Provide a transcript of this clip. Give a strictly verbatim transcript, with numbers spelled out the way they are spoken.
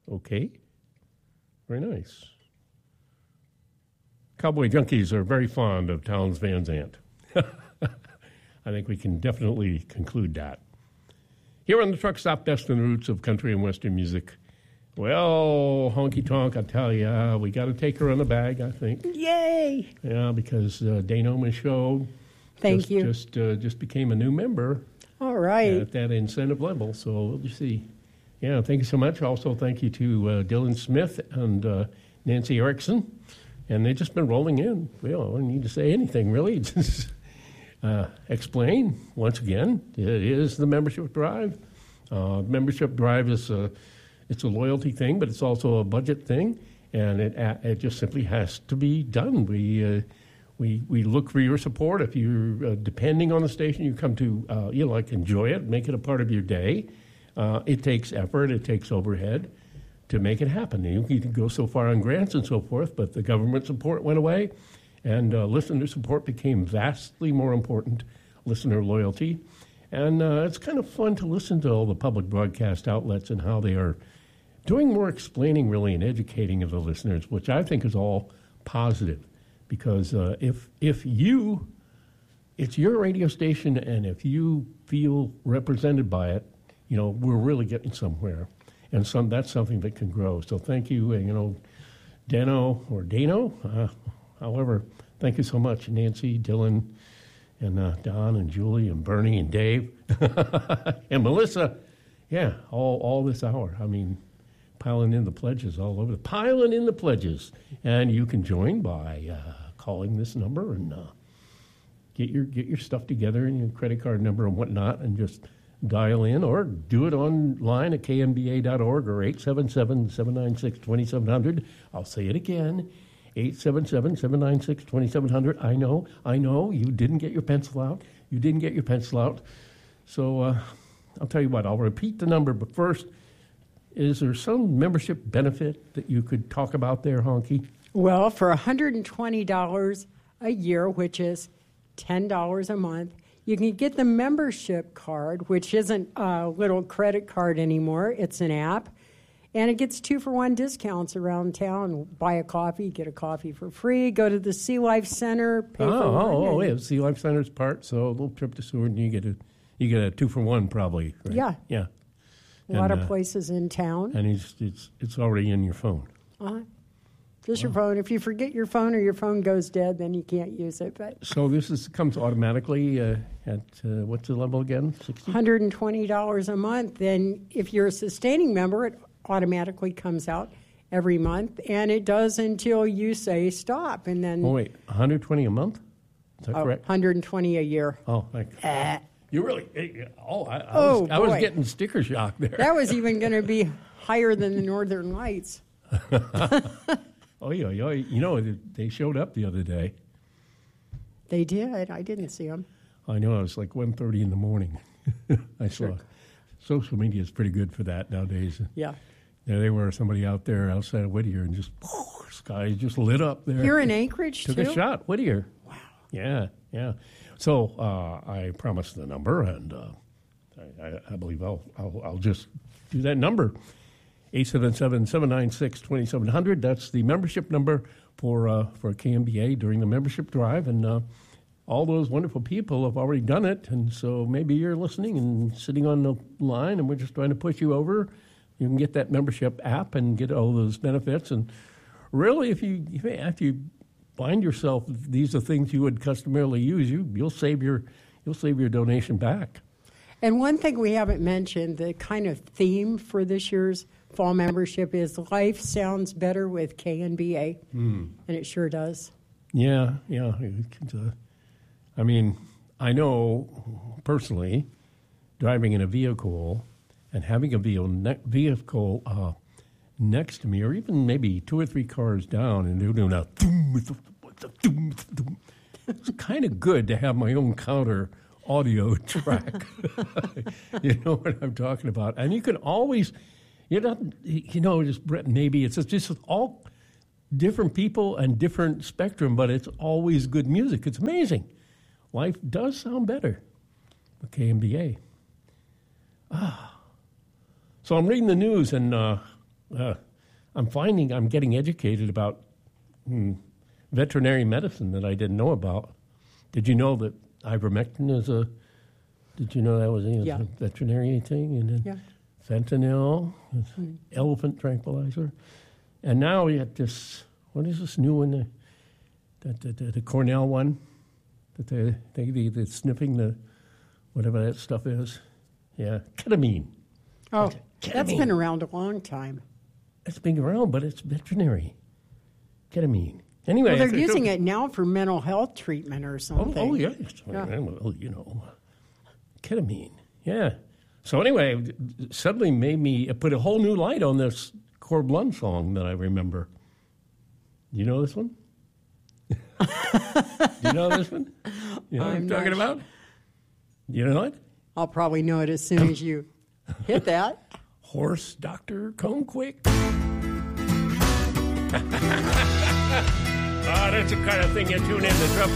Okay. Very nice. Cowboy junkies are very fond of Townes Van Zandt. I think we can definitely conclude that. Here on the Truck Stop, Best in the Roots of Country and Western Music. Well, honky tonk, I tell you, we got to take her on the bag, I think. Yay! Yeah, because uh, Dano Michaud Thank just, you. Just, uh, just became a new member. All right. At that incentive level, so we'll just see. Yeah, thank you so much. Also, thank you to uh, Dylan Smith and uh, Nancy Erickson. And they've just been rolling in. Well, I don't need to say anything, really. Just uh, explain, once again, it is the membership drive. Uh, membership drive is a, it's a loyalty thing, but it's also a budget thing. And it it just simply has to be done. We uh, we we look for your support. If you're uh, depending on the station, you come to, uh, you know, like enjoy it, make it a part of your day. Uh, it takes effort, it takes overhead to make it happen. You can go so far on grants and so forth, but the government support went away, and uh, listener support became vastly more important, listener loyalty. And uh, it's kind of fun to listen to all the public broadcast outlets and how they are doing more explaining, really, and educating of the listeners, which I think is all positive. Because uh, if if you, it's your radio station, and if you feel represented by it, you know, we're really getting somewhere. And some that's something that can grow. So thank you, uh, you know, Dano or Dano, uh, however, thank you so much, Nancy, Dylan, and uh, Don, and Julie, and Bernie, and Dave, and Melissa. Yeah, all all this hour. I mean, piling in the pledges all over. Piling in the pledges. And you can join by uh, calling this number and uh, get your get your stuff together and your credit card number and whatnot, and just dial in, or do it online at k n b a dot org or eight seven seven, seven nine six, two seven zero zero. I'll say it again, eight seven seven, seven nine six, two seven zero zero. I know, I know, you didn't get your pencil out. You didn't get your pencil out. So uh, I'll tell you what, I'll repeat the number, but first, is there some membership benefit that you could talk about there, Honky? Well, for one hundred twenty dollars a year, which is ten dollars a month, you can get the membership card, which isn't a little credit card anymore. It's an app. And it gets two-for-one discounts around town. Buy a coffee, get a coffee for free. Go to the Sea Life Center, pay oh, for one. Oh, oh, yeah, Sea Life Center's part, so a little trip to Seward, and you get a, you get a two-for-one probably, right? Yeah. Yeah. A lot and, of uh, places in town. And it's, it's, it's already in your phone. Uh-huh. Just your phone. If you forget your phone or your phone goes dead, then you can't use it. But So this is comes automatically uh, at, uh, what's the level again, sixty? one hundred twenty dollars a month. Then if you're a sustaining member, it automatically comes out every month. And it does until you say stop. And then Oh, wait, one hundred twenty a month? Is that oh, correct? one hundred twenty a year. Oh, thank you. Uh, You really, eh, oh, I, I, Oh, was, I was boy. getting sticker shock there. that was even going to be higher than the Northern Lights. Oh, yeah, yeah, you know, they showed up the other day. They did. I didn't see them. I know, it was like one thirty in the morning. I saw. Sure. Social media is pretty good for that nowadays. Yeah. There they were, somebody out there outside of Whittier, and just, sky just lit up there. Here in Anchorage, Took too? a shot, Whittier. Wow. Yeah, yeah. So uh, I promised the number, and uh, I, I, I believe I'll, I'll I'll just do that number. eight seven seven, seven nine six, two seven zero zero. That's the membership number for uh, for K M B A during the membership drive. And uh, all those wonderful people have already done it. And so maybe you're listening and sitting on the line, and we're just trying to push you over. You can get that membership app and get all those benefits. And really, if you after you find yourself, these are things you would customarily use, you, you'll save your you'll save your donation back. And one thing we haven't mentioned, the kind of theme for this year's fall membership is life sounds better with K N B A, mm. and it sure does. Yeah, yeah. It's, uh, I mean, I know personally, driving in a vehicle and having a vehicle, ne- vehicle uh, next to me, or even maybe two or three cars down, and they're doing a doom, doom, doom. It's kind of good to have my own counter audio track. You know what I'm talking about, and you can always. You know, you know, just maybe it's just all different people and different spectrum, but it's always good music. It's amazing. Life does sound better with K M B A. Ah. So I'm reading the news, and uh, uh, I'm finding I'm getting educated about hmm, veterinary medicine that I didn't know about. Did you know that ivermectin is a? Did you know that was a, Yeah. a veterinary thing? And then Yeah. fentanyl, Mm. elephant tranquilizer, and now we have this. What is this new one? The the, the, the, the Cornell one that they they they they're sniffing the whatever that stuff is. Yeah, ketamine. Oh, Ketamine. that's been around a long time. It's been around, but it's veterinary. Ketamine. Anyway, Well, they're after- using it now for mental health treatment or Oh, something. oh yes. Yeah. Well, you know, ketamine. Yeah. So anyway, it suddenly made me it put a whole new light on this Corb Lund song that I remember. You know this one? Do you know this one? You know what I'm I'm talking not about? You know it? I'll probably know it as soon as you hit that. Horse Doctor Come Quick. Ah, that's the kind of thing you tune in to Drop